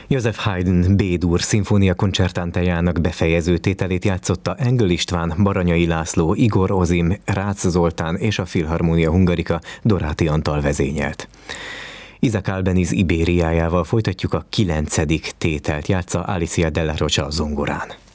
József Haydn B-dur szimfónia koncertántájának befejező tételét játszotta Engel István, Baranyai László, Igor Ozim, Rácz Zoltán és a Filharmonia Hungarica Doráti Antal vezényelt. Isaac Albeniz Ibériájával folytatjuk, a 9. tételt játsza Alicia Della Rocha a zongorán.